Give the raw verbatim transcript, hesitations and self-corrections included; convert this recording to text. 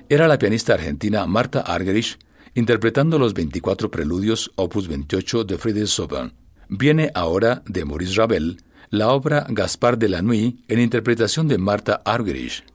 era la pianista argentina Martha Argerich, interpretando los veinticuatro preludios opus veintiocho de Frédéric Chopin. Viene ahora, de Maurice Ravel, la obra Gaspard de la Nuit en interpretación de Martha Argerich.